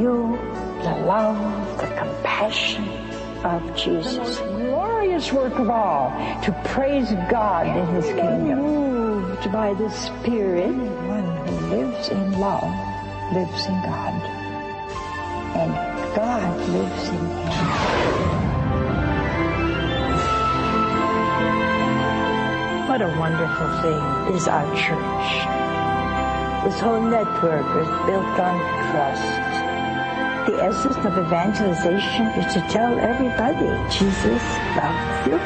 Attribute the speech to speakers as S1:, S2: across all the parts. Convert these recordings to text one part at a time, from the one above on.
S1: you the love, the compassion of Jesus. The most glorious work of all, to praise God in His kingdom. Moved by the Spirit, one who lives in love lives in God, and God lives in him. What a wonderful thing is our church. This whole network is built on trust. The essence of evangelization is to tell everybody Jesus loves you.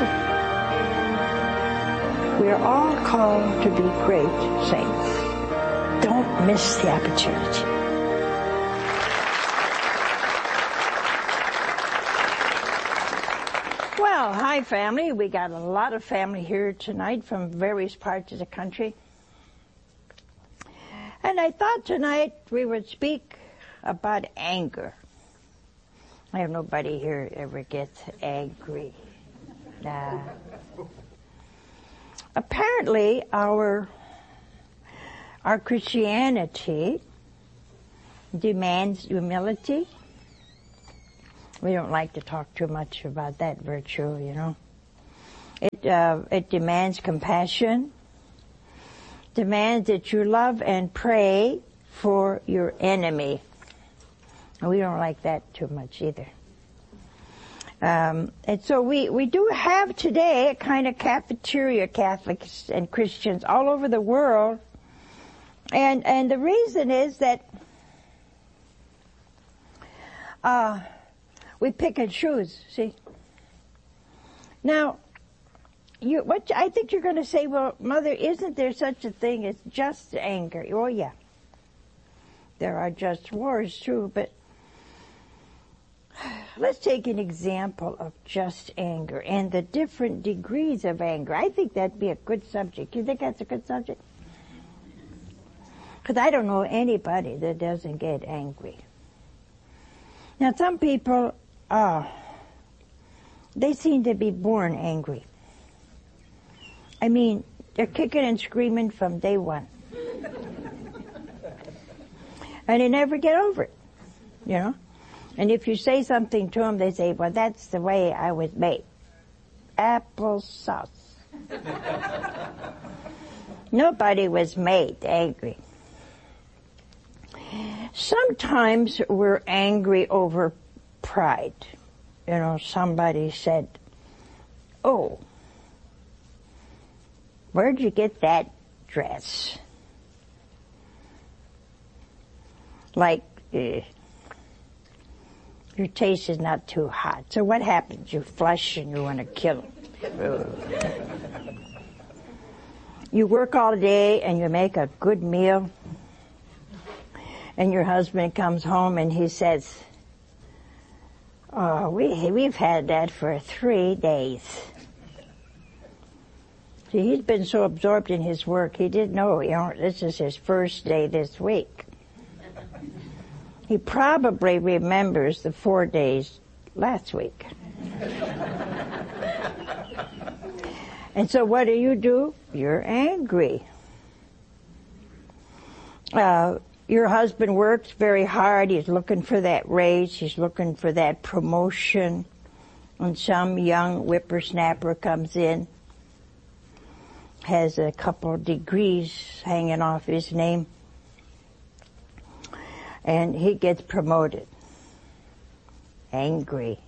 S1: We are all called to be great saints. Don't miss the opportunity. Well, hi family. We got a lot of family here tonight from various parts of the country. And I thought tonight we would speak about anger. I have nobody here ever gets angry. Apparently our Christianity demands humility. We don't like to talk too much about that virtue, you know. It demands compassion, demands that you love and pray for your enemy. We don't like that too much either. And so we do have today a kind of cafeteria, Catholics and Christians all over the world. And the reason is that we pick and choose, see. Now, I think you're going to say, well, Mother, isn't there such a thing as just anger? Oh, yeah. There are just wars, too, but let's take an example of just anger and the different degrees of anger. I think that'd be a good subject. You think that's a good subject? Because I don't know anybody that doesn't get angry. Now, some people, they seem to be born angry. I mean, they're kicking and screaming from day one. And they never get over it, you know. And if you say something to them, they say, well, that's the way I was made. Applesauce. Nobody was made angry. Sometimes we're angry over pride. You know, somebody said, oh, where'd you get that dress? Like, your taste is not too hot. So what happens? You flush and you want to kill them. You work all day and you make a good meal. And your husband comes home and he says, oh, we've had that for 3 days. See, he's been so absorbed in his work, he didn't know, you know, this is his first day this week. He probably remembers the 4 days last week. And so what do? You're angry. Your husband works very hard. He's looking for that raise. He's looking for that promotion. And some young whippersnapper comes in, has a couple of degrees hanging off his name, and he gets promoted. Angry.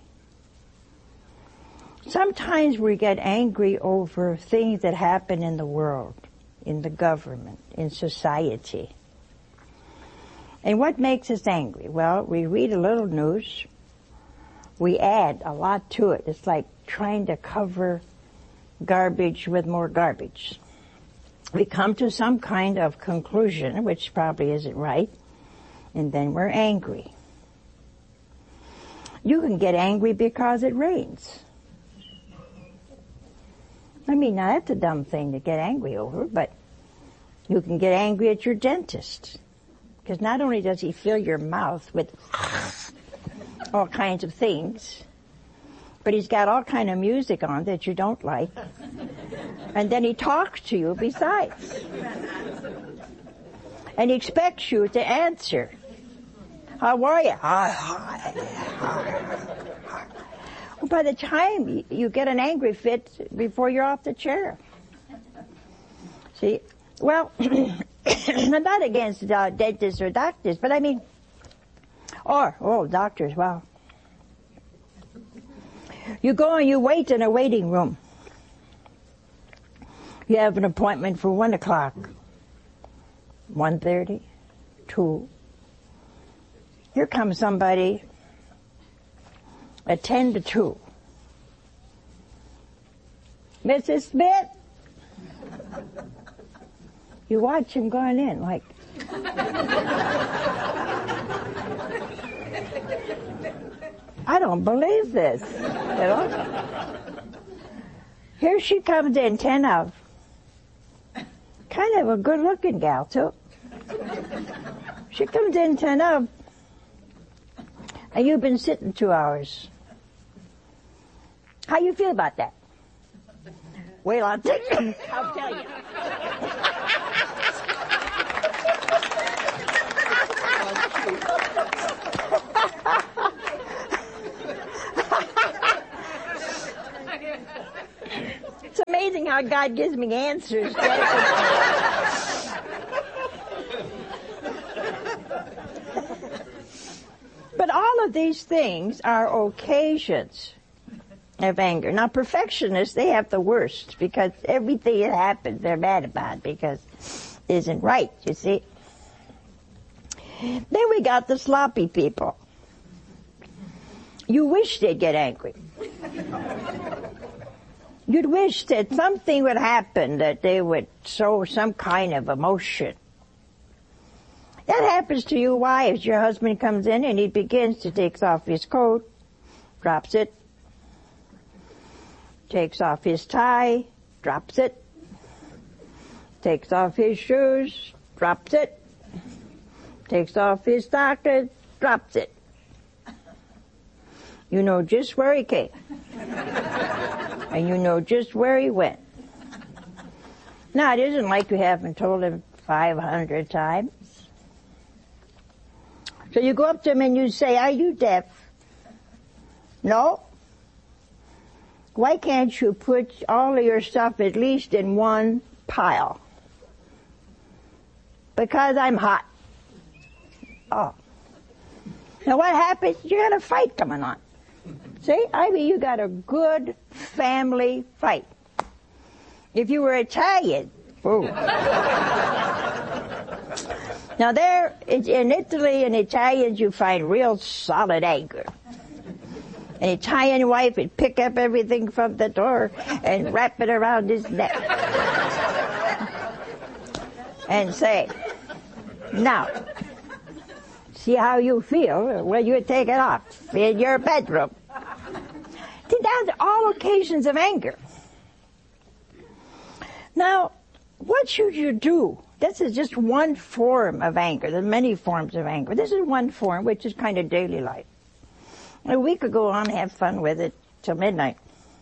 S1: Sometimes we get angry over things that happen in the world, in the government, in society. And what makes us angry? Well, we read a little news. We add a lot to it. It's like trying to cover garbage with more garbage. We come to some kind of conclusion, which probably isn't right, and then we're angry. You can get angry because it rains. I mean, now that's a dumb thing to get angry over, but you can get angry at your dentist. Because not only does he fill your mouth with all kinds of things, but he's got all kind of music on that you don't like. And then he talks to you besides. And he expects you to answer. How are you? Well, by the time you get an angry fit before you're off the chair. See? Well, I'm not against dentists or doctors, but I mean, doctors, wow. You go and you wait in a waiting room. You have an appointment for 1 o'clock, 1:30, 2. Here comes somebody at 10 to 2. Mrs. Smith? You watch him going in like... I don't believe this, you know. Here she comes in, 10 of. Kind of a good-looking gal, too. She comes in 10 of, and you've been sitting 2 hours. How you feel about that? Well, I'll tell you. It's amazing how God gives me answers. But all of these things are occasions of anger. Now, perfectionists, they have the worst because everything that happens, they're mad about because it isn't right, you see. Then we got the sloppy people. You wish they'd get angry. You'd wish that something would happen, that they would show some kind of emotion. That happens to you wives. Your husband comes in and he begins to take off his coat, drops it, takes off his tie, drops it, takes off his shoes, drops it, takes off his stockings, drops it. You know just where he came. And you know just where he went. Now, it isn't like you haven't told him 500 times. So you go up to him and you say, "Are you deaf?" "No." "Why can't you put all of your stuff at least in one pile?" "Because I'm hot." "Oh." Now what happens? You got a fight coming on. See? I mean, you got a good family fight. If you were Italian, ooh. Now there, in Italy and Italians, you find real solid anger. An Italian wife would pick up everything from the door and wrap it around his neck. And say, "Now, see how you feel when you take it off in your bedroom." See, that's all occasions of anger. Now, what should you do? This is just one form of anger. There are many forms of anger. This is one form, which is kind of daily life. And we could go on and have fun with it till midnight.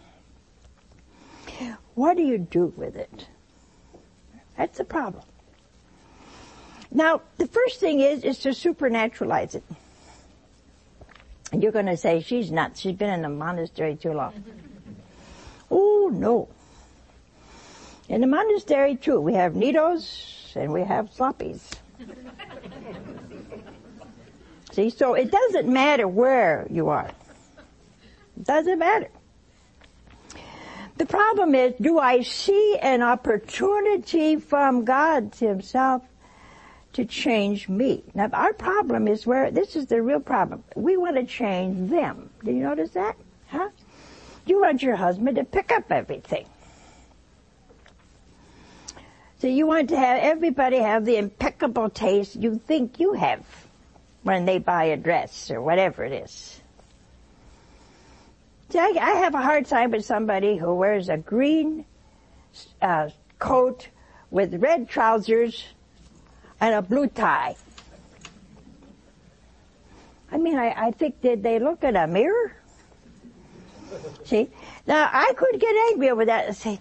S1: What do you do with it? That's the problem. Now, the first thing is to supernaturalize it. And you're going to say, "She's nuts. She's been in the monastery too long." Oh, no. In the monastery, too, we have neatos and we have sloppies. See, so it doesn't matter where you are. It doesn't matter. The problem is, do I see an opportunity from God Himself to change me? Now, our problem is this is the real problem. We want to change them. Did you notice that? Huh? You want your husband to pick up everything. So you want to have everybody have the impeccable taste you think you have when they buy a dress or whatever it is. See, I have a hard time with somebody who wears a green coat with red trousers and a blue tie. I mean, I think, did they look at a mirror? See? Now, I could get angry over that and say,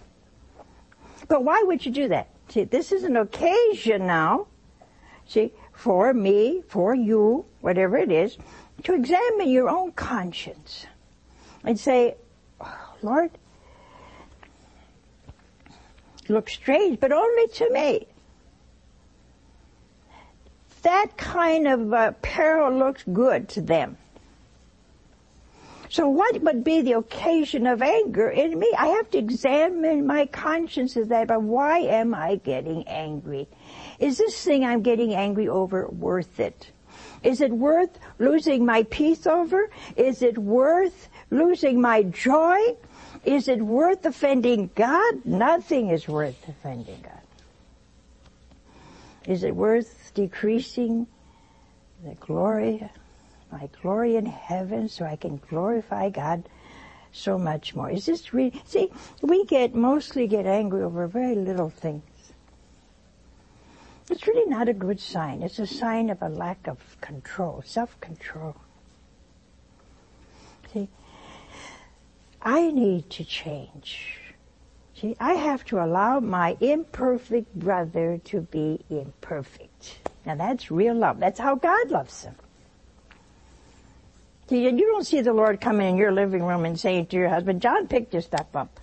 S1: but why would you do that? See, this is an occasion now, see, for me, for you, whatever it is, to examine your own conscience and say, oh, Lord, it looks strange, but only to me. That kind of peril looks good to them. So what would be the occasion of anger in me? I have to examine my conscience of that, but why am I getting angry? Is this thing I'm getting angry over worth it? Is it worth losing my peace over? Is it worth losing my joy? Is it worth offending God? Nothing is worth offending God. Is it worth decreasing the glory, my glory in heaven, so I can glorify God so much more? Is this really? See, we mostly get angry over very little things. It's really not a good sign. It's a sign of a lack of control, self-control. See, I need to change. See, I have to allow my imperfect brother to be imperfect. Now that's real love. That's how God loves him. See, you don't see the Lord coming in your living room and saying to your husband, John, pick your stuff up.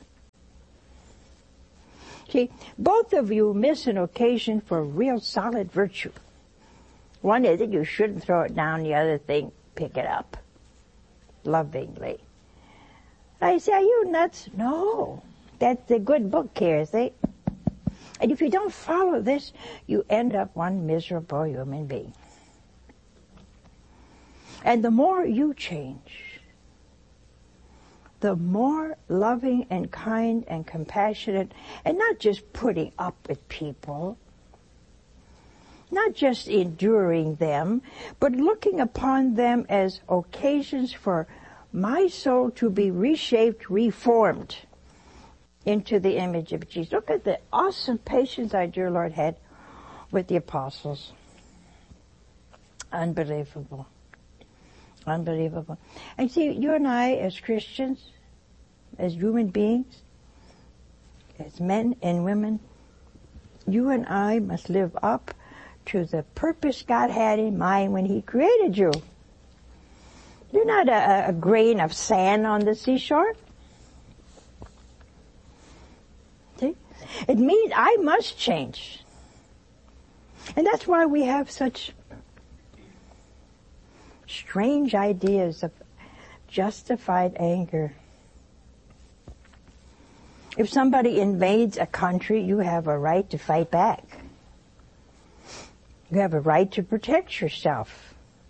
S1: See, both of you miss an occasion for real solid virtue. One is that you shouldn't throw it down, the other thing, pick it up. Lovingly. I say, are you nuts? No. That's a good book here, see? And if you don't follow this, you end up one miserable human being. And the more you change, the more loving and kind and compassionate, and not just putting up with people, not just enduring them, but looking upon them as occasions for my soul to be reshaped, reformed into the image of Jesus. Look at the awesome patience our dear Lord had with the apostles. Unbelievable. Unbelievable. And see, you and I as Christians, as human beings, as men and women, you and I must live up to the purpose God had in mind when He created you. You're not a grain of sand on the seashore. See? It means I must change. And that's why we have such strange ideas of justified anger. If somebody invades a country, you have a right to fight back. You have a right to protect yourself.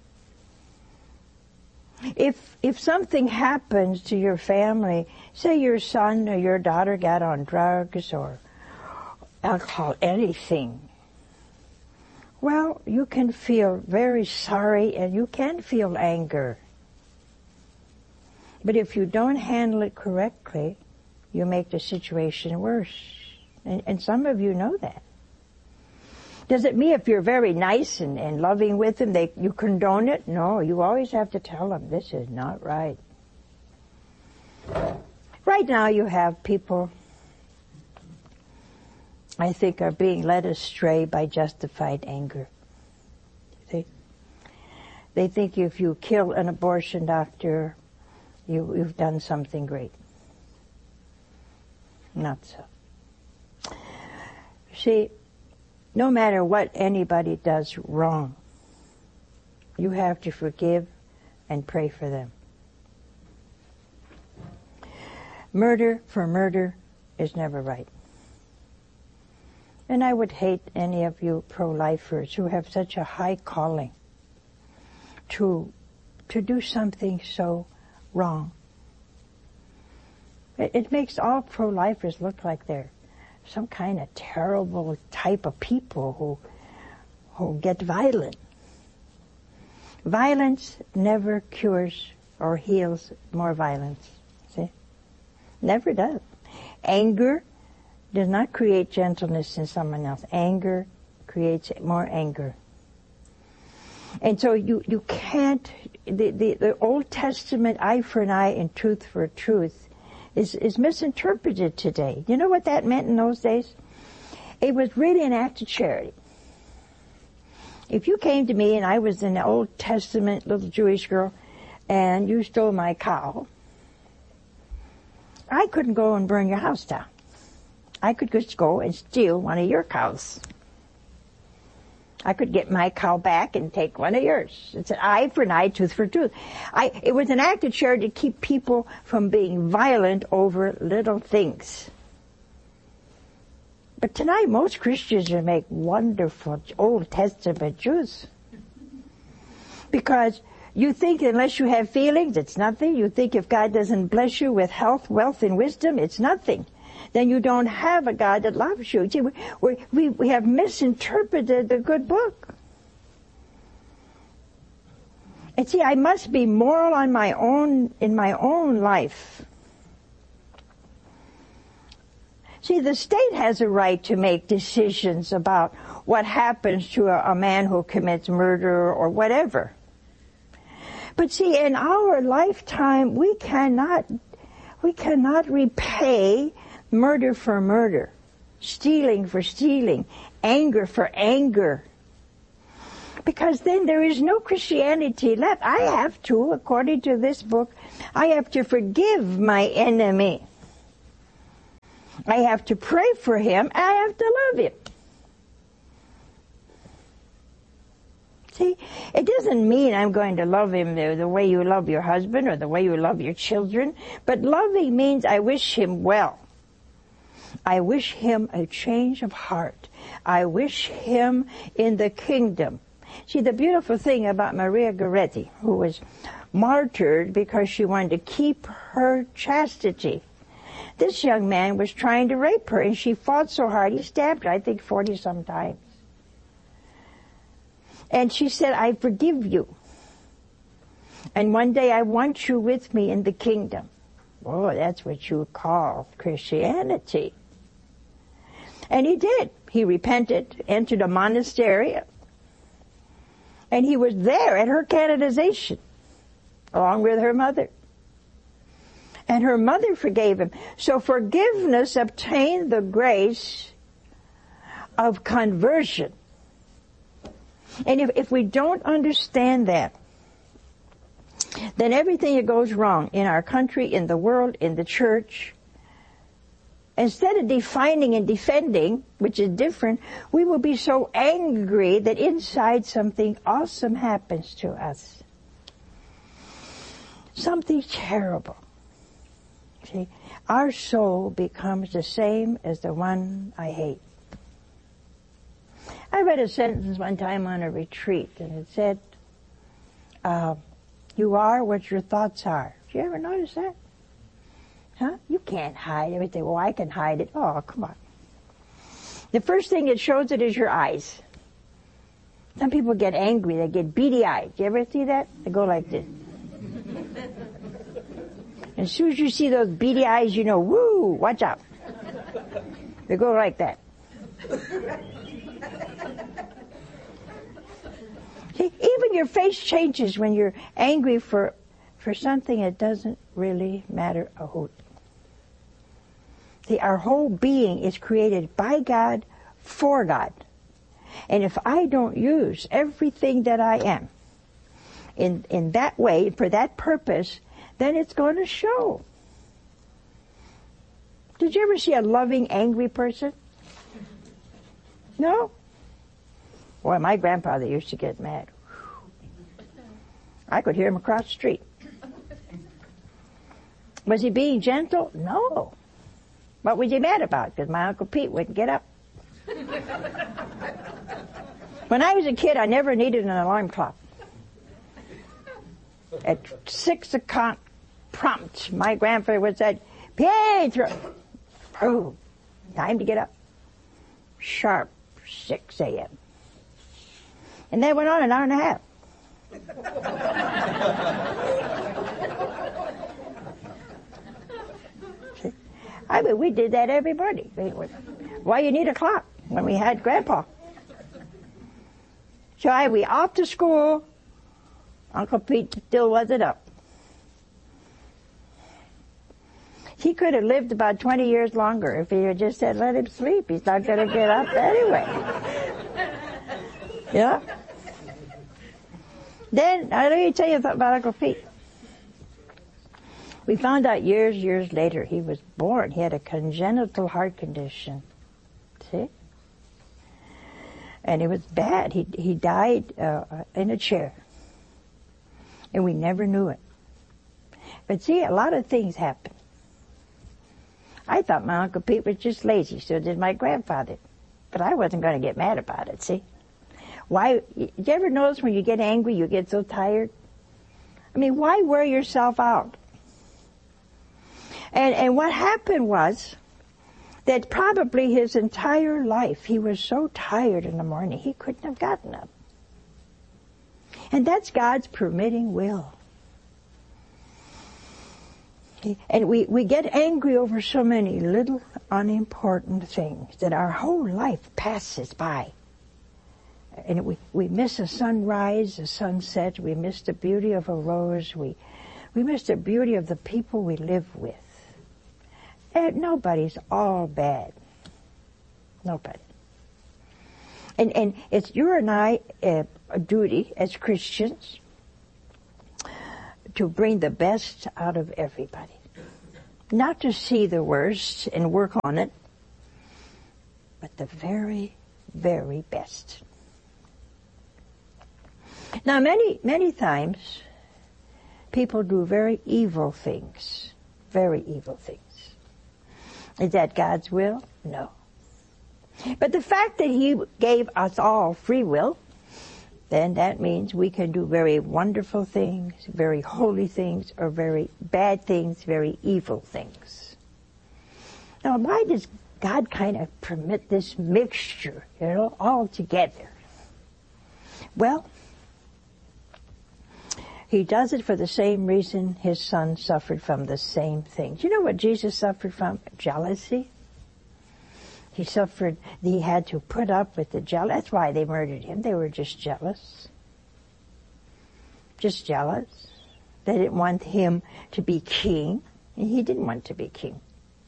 S1: If something happens to your family, say your son or your daughter got on drugs or alcohol, anything, well, you can feel very sorry and you can feel anger. But if you don't handle it correctly, you make the situation worse. And some of you know that. Does it mean if you're very nice and loving with them, you condone it? No, you always have to tell them, this is not right. Right now you have people, I think, are being led astray by justified anger. See? They think if you kill an abortion doctor, you've done something great. Not so. See, no matter what anybody does wrong, you have to forgive and pray for them. Murder for murder is never right. And I would hate any of you pro-lifers who have such a high calling to do something so wrong. It makes all pro-lifers look like they're some kind of terrible type of people who get violent. Violence never cures or heals more violence. See? Never does. Anger does not create gentleness in someone else. Anger creates more anger. And so you can't, the Old Testament eye for an eye and tooth for a tooth is misinterpreted today. You know what that meant in those days? It was really an act of charity. If you came to me and I was an Old Testament little Jewish girl and you stole my cow, I couldn't go and burn your house down. I could just go and steal one of your cows. I could get my cow back and take one of yours. It's an eye for an eye, tooth for tooth. It was an act of charity to keep people from being violent over little things. But tonight, most Christians will make wonderful Old Testament Jews. Because you think unless you have feelings, it's nothing. You think if God doesn't bless you with health, wealth, and wisdom, it's nothing. Then you don't have a God that loves you. See, we have misinterpreted the good book. And see, I must be moral on my own, in my own life. See, the state has a right to make decisions about what happens to a man who commits murder or whatever. But see, in our lifetime, we cannot repay murder for murder, stealing for stealing, anger for anger. Because then there is no Christianity left. I have to, according to this book, I have to forgive my enemy. I have to pray for him, and I have to love him. See, it doesn't mean I'm going to love him the way you love your husband or the way you love your children, but loving means I wish him well. I wish him a change of heart. I wish him in the kingdom. See, the beautiful thing about Maria Goretti, who was martyred because she wanted to keep her chastity. This young man was trying to rape her, and she fought so hard, he stabbed her, I think 40-some times. And she said, I forgive you. And one day I want you with me in the kingdom. Oh, that's what you call Christianity. And he did. He repented, entered a monastery, and he was there at her canonization, along with her mother. And her mother forgave him. So forgiveness obtained the grace of conversion. And if we don't understand that, then everything that goes wrong in our country, in the world, in the church, instead of defining and defending, which is different, we will be so angry that inside something awesome happens to us. Something terrible. See, our soul becomes the same as the one I hate. I read a sentence one time on a retreat, and it said, you are what your thoughts are. Did you ever notice that? Huh? You can't hide everything. Well, I can hide it. Oh, come on. The first thing that shows it is your eyes. Some people get angry. They get beady eyed. Do you ever see that? They go like this. As soon as you see those beady eyes, you know, woo, watch out. They go like that. See, even your face changes when you're angry for something that doesn't really matter a hoot. See, our whole being is created by God, for God. And if I don't use everything that I am in that way, for that purpose, then it's going to show. Did you ever see a loving, angry person? No? Boy, my grandfather used to get mad. I could hear him across the street. Was he being gentle? No. What was he mad about? Because my Uncle Pete wouldn't get up. When I was a kid, I never needed an alarm clock. At 6 o'clock prompt, my grandfather would say, Pietro! Oh, time to get up. Sharp 6 a.m. And that went on an hour and a half. See? I mean, we did that every morning. Why you need a clock when we had Grandpa? So we off to school. Uncle Pete still wasn't up. He could have lived about 20 years longer if he had just said, let him sleep. He's not going to get up anyway. Yeah? Then, let me tell you about Uncle Pete. We found out years later he was born. He had a congenital heart condition. See? And it was bad. He died in a chair. And we never knew it. But see, a lot of things happen. I thought my Uncle Pete was just lazy, so did my grandfather. But I wasn't going to get mad about it, see? Why? Do you ever notice when you get angry, you get so tired? I mean, why wear yourself out? And what happened was that probably his entire life he was so tired in the morning he couldn't have gotten up. And that's God's permitting will. And we get angry over so many little unimportant things that our whole life passes by. And we miss a sunrise, a sunset, we miss the beauty of a rose, we miss the beauty of the people we live with. And nobody's all bad. Nobody. And it's your and I a duty as Christians to bring the best out of everybody. Not to see the worst and work on it, but the very, very best. Now, many times, people do very evil things. Very evil things. Is that God's will? No. But the fact that He gave us all free will, then that means we can do very wonderful things, very holy things, or very bad things, very evil things. Now, why does God kind of permit this mixture, all together? Well, He does it for the same reason His Son suffered from the same thing. Do you know what Jesus suffered from? Jealousy. He had to put up with the jealousy. That's why they murdered Him. They were just jealous. Just jealous. They didn't want Him to be king. And He didn't want to be king.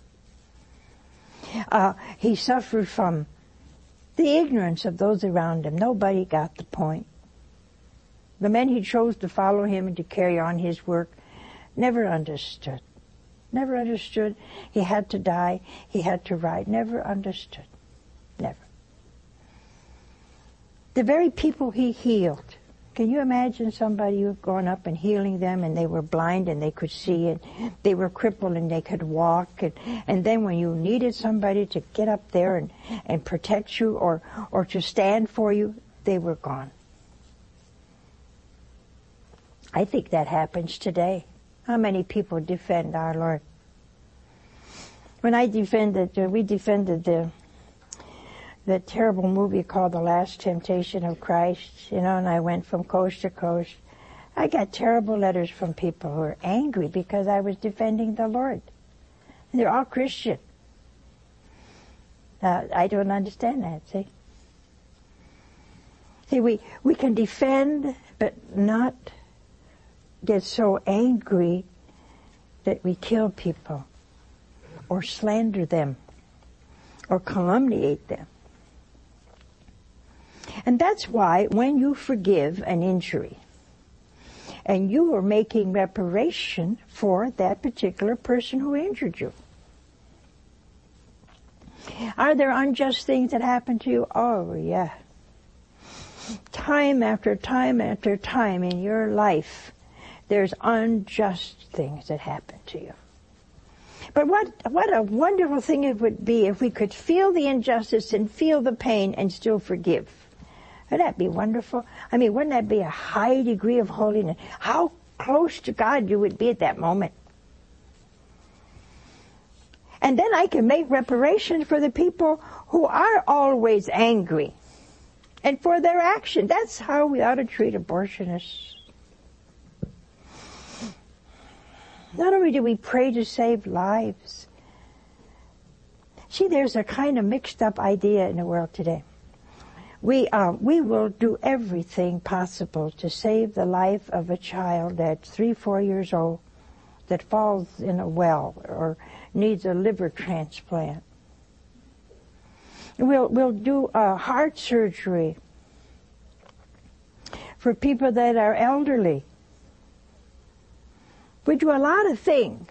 S1: He suffered from the ignorance of those around Him. Nobody got the point. The men He chose to follow Him and to carry on His work never understood. Never understood. He had to die. He had to ride. Never understood. Never. The very people He healed. Can you imagine somebody who going up and healing them and they were blind and they could see and they were crippled and they could walk and then when you needed somebody to get up there and protect you or to stand for you, they were gone. I think that happens today. How many people defend our Lord? When we defended the terrible movie called The Last Temptation of Christ, and I went from coast to coast, I got terrible letters from people who were angry because I was defending the Lord. And they're all Christian. I don't understand that, see? See, we can defend, but not get so angry that we kill people or slander them or calumniate them. And that's why when you forgive an injury and you are making reparation for that particular person who injured you. Are there unjust things that happen to you? Oh, yeah. Time after time after time in your life, there's unjust things that happen to you. But what a wonderful thing it would be if we could feel the injustice and feel the pain and still forgive. Wouldn't that be wonderful? I mean, wouldn't that be a high degree of holiness? How close to God you would be at that moment. And then I can make reparations for the people who are always angry and for their action. That's how we ought to treat abortionists. Not only do we pray to save lives. See, there's a kind of mixed up idea in the world today. We will do everything possible to save the life of a child that's 3-4 years old that falls in a well or needs a liver transplant. We'll do heart surgery for people that are elderly. We do a lot of things.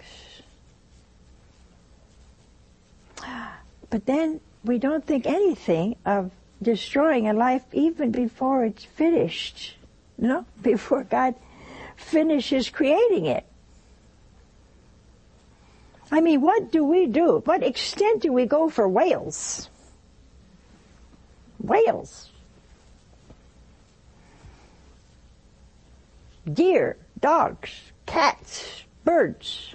S1: But then we don't think anything of destroying a life even before it's finished. Before God finishes creating it. I mean, what do we do? What extent do we go for whales? Whales. Deer, dogs, cats, birds.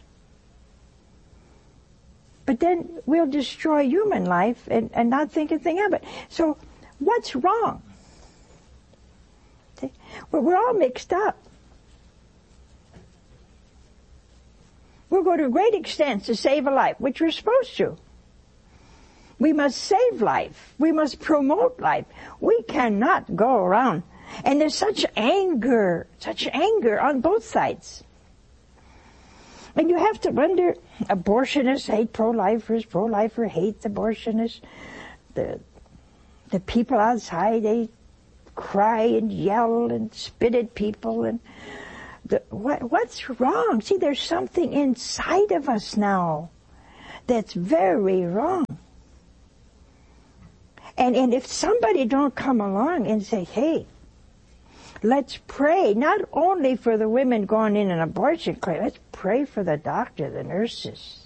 S1: But then we'll destroy human life and not think a thing of it. So what's wrong? See? Well, we're all mixed up. We'll go to great extents to save a life, which we're supposed to. We must save life. We must promote life. We cannot go around. And there's such anger on both sides. And you have to wonder, abortionists hate pro-lifers, pro-lifer hates abortionists. The people outside, they cry and yell and spit at people. And what's wrong? See, there's something inside of us now that's very wrong. And if somebody don't come along and say, hey, let's pray, not only for the women going in an abortion clinic, let's pray for the doctor, the nurses.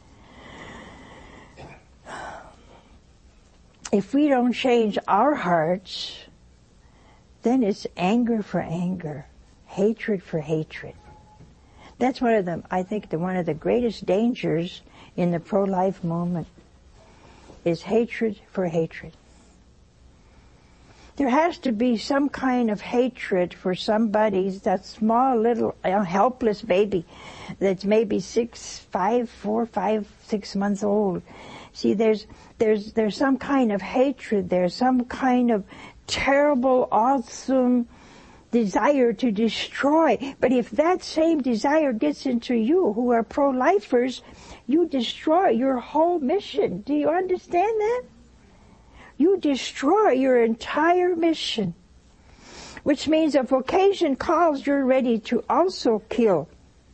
S1: If we don't change our hearts, then it's anger for anger, hatred for hatred. That's one of the greatest dangers in the pro-life movement is hatred for hatred. There has to be some kind of hatred for somebody, that small little helpless baby that's maybe 6 months old. See, there's some kind of hatred, there's some kind of terrible, awesome desire to destroy. But if that same desire gets into you, who are pro-lifers, you destroy your whole mission. Do you understand that? You destroy your entire mission. Which means if occasion calls, you're ready to also kill.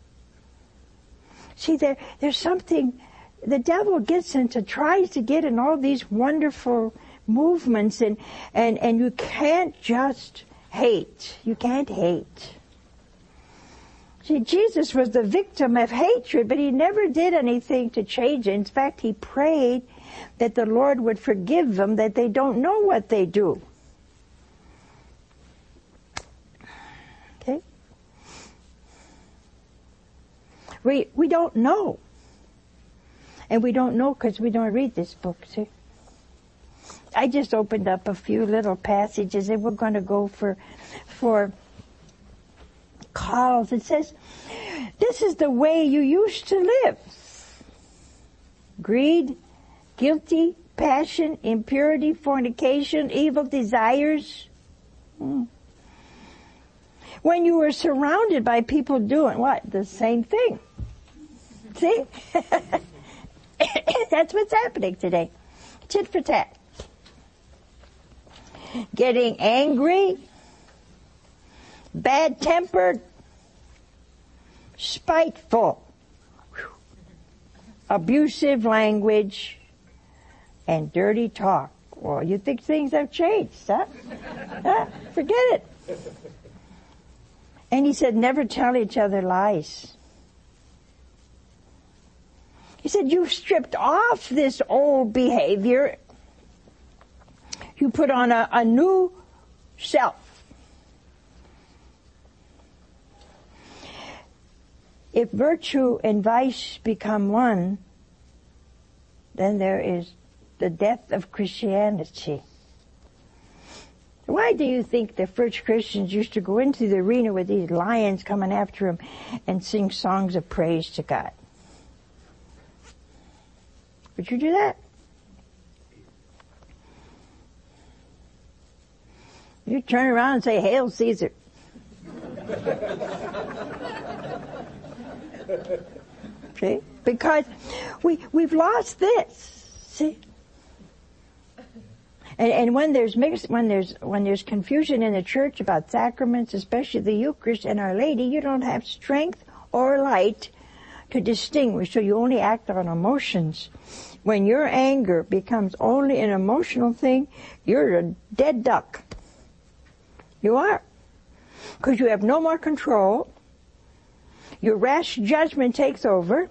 S1: See, there's something, the devil tries to get in all these wonderful movements, and you can't just hate. You can't hate. See, Jesus was the victim of hatred, but he never did anything to change it. In fact, he prayed that the Lord would forgive them, that they don't know what they do. Okay? We don't know. And we don't know because we don't read this book, see? I just opened up a few little passages, and we're going to go for calls. It says, this is the way you used to live. Greed, guilty, passion, impurity, fornication, evil desires. When you were surrounded by people doing what? The same thing. See? That's what's happening today. Tit for tat. Getting angry, bad-tempered, spiteful, abusive language, and dirty talk. Well, you think things have changed, huh? Forget it. And he said, never tell each other lies. He said, you've stripped off this old behavior. You put on a new self. If virtue and vice become one, then there is the death of Christianity. Why do you think the first Christians used to go into the arena with these lions coming after them and sing songs of praise to God? Would you do that? You turn around and say, Hail Caesar. See? Because we've lost this. See? And when there's when there's confusion in the church about sacraments, especially the Eucharist and Our Lady, you don't have strength or light to distinguish, so you only act on emotions. When your anger becomes only an emotional thing, you're a dead duck. You are. Because you have no more control. Your rash judgment takes over.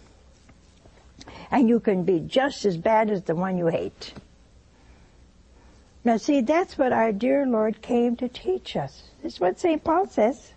S1: And you can be just as bad as the one you hate. Now see, that's what our dear Lord came to teach us. This is what St. Paul says.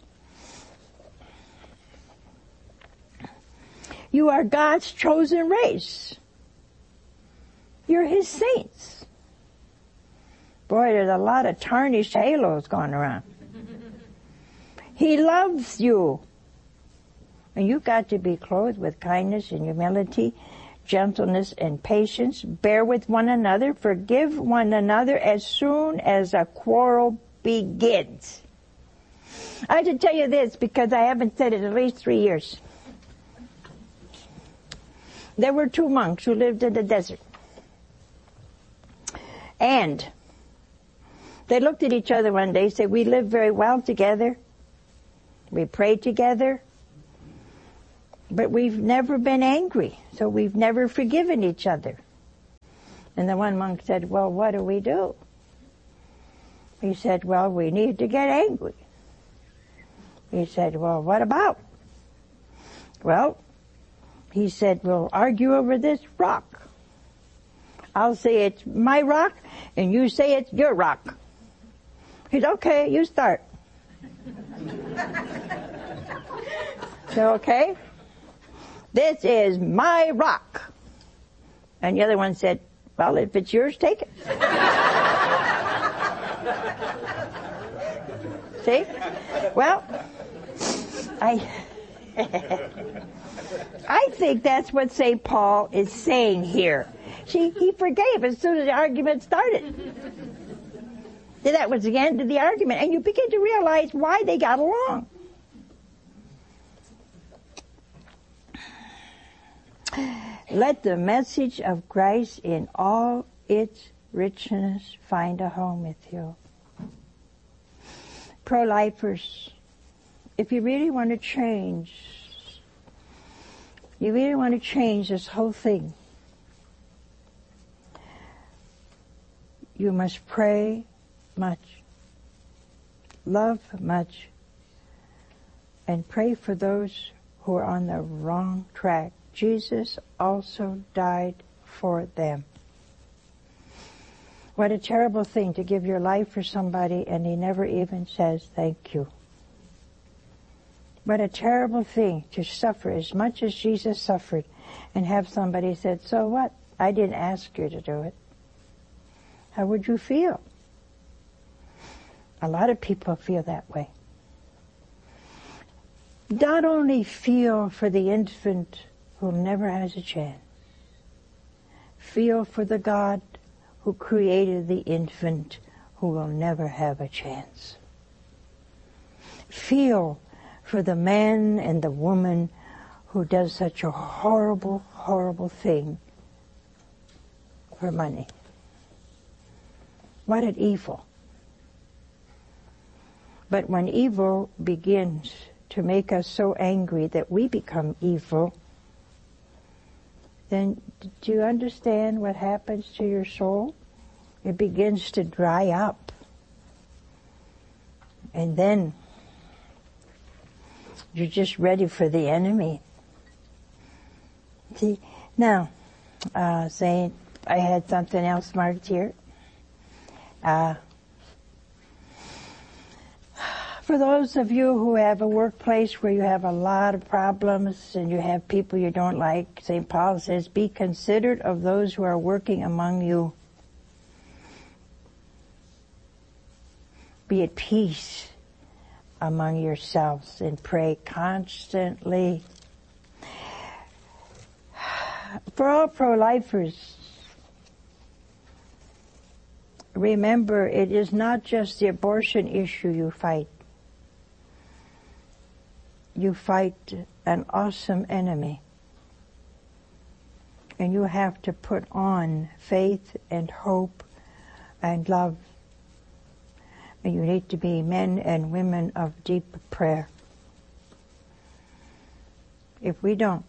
S1: You are God's chosen race. You're His saints. Boy, there's a lot of tarnished halos going around. He loves you. And you've got to be clothed with kindness and humility, gentleness and patience. Bear with one another. Forgive one another as soon as a quarrel begins. I have to tell you this because I haven't said it at least 3 years. There were 2 monks who lived in the desert. And they looked at each other one day and said, we live very well together. We pray together. But we've never been angry, so we've never forgiven each other. And the one monk said, well, what do we do? He said, well, we need to get angry. He said, well, what about? Well, he said, we'll argue over this rock. I'll say it's my rock, and you say it's your rock. He said, okay, you start. So, okay, this is my rock. And the other one said, well, if it's yours, take it. See? Well, I think that's what St. Paul is saying here. See, he forgave as soon as the argument started. That was the end of the argument. And you begin to realize why they got along. Let the message of Christ in all its richness find a home with you. Pro-lifers, if you really want to change, this whole thing, you must pray much, love much, and pray for those who are on the wrong track. Jesus also died for them. What a terrible thing to give your life for somebody and he never even says thank you. What a terrible thing to suffer as much as Jesus suffered and have somebody said, so what? I didn't ask you to do it. How would you feel? A lot of people feel that way. Not only feel for the infant who never has a chance. Feel for the God who created the infant who will never have a chance. Feel for the man and the woman who does such a horrible, horrible thing for money. What an evil. But when evil begins to make us so angry that we become evil, then do you understand what happens to your soul? It begins to dry up. And then you're just ready for the enemy. See, now, Saint, I had something else marked here. For those of you who have a workplace where you have a lot of problems and you have people you don't like, St. Paul says, be considerate of those who are working among you. Be at peace among yourselves and pray constantly. For all pro-lifers, remember, it is not just the abortion issue you fight. You fight an awesome enemy. And you have to put on faith and hope and love. And you need to be men and women of deep prayer. If we don't,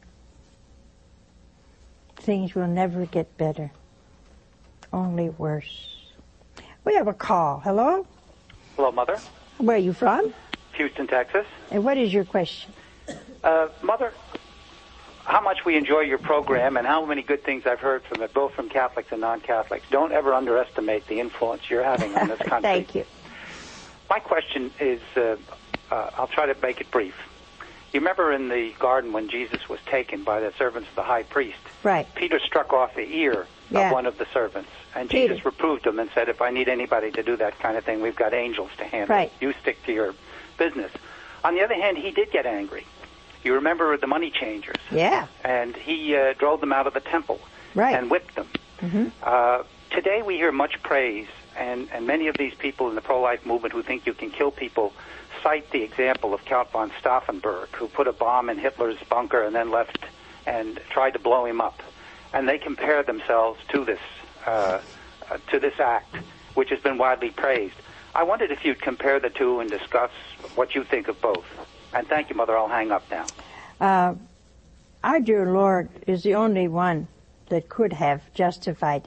S1: things will never get better, only worse. We have a call. Hello?
S2: Hello, Mother.
S1: Where are you from?
S2: Houston, Texas.
S1: And what is your question?
S2: Mother, how much we enjoy your program and how many good things I've heard from it, both from Catholics and non-Catholics. Don't ever underestimate the influence you're having on this country.
S1: Thank you.
S2: My question is, I'll try to make it brief. You remember in the garden when Jesus was taken by the servants of the high priest?
S1: Right.
S2: Peter struck off the ear of one of the servants. And
S1: Peter.
S2: Jesus reproved him and said, if I need anybody to do that kind of thing, we've got angels to handle it. You stick to your business. On the other hand, he did get angry. You remember the money changers?
S1: Yeah.
S2: And he drove them out of the temple and whipped them.
S1: Mm-hmm.
S2: Today we hear much praise, and many of these people in the pro-life movement who think you can kill people cite the example of Count von Stauffenberg, who put a bomb in Hitler's bunker and then left and tried to blow him up. And they compare themselves to this act, which has been widely praised. I wondered if you'd compare the two and discuss what you think of both. And thank you, Mother. I'll hang up now.
S1: Our dear Lord is the only one that could have justified